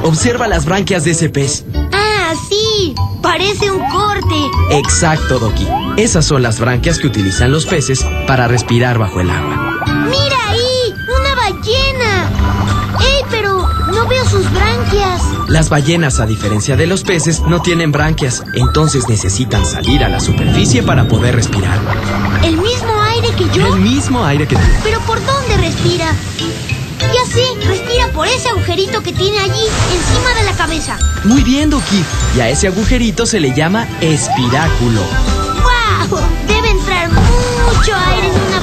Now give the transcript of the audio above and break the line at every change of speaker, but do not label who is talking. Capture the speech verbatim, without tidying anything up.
Observa las branquias de ese pez.
¡Ah, sí! Parece un corte.
Exacto, Doki. Esas son las branquias que utilizan los peces para respirar bajo el agua.
¡Mira ahí! ¡Una ballena! ¡Ey, pero no veo sus branquias!
Las ballenas, a diferencia de los peces, no tienen branquias. Entonces necesitan salir a la superficie para poder respirar.
¿El mismo aire que yo?
El mismo aire que tú.
¿Pero por dónde respira? Ya sé, respira por ese agujerito que tiene allí, encima de la cabeza.
Muy bien, Doki. Y a ese agujerito se le llama espiráculo.
¡Guau! Debe entrar mucho aire en una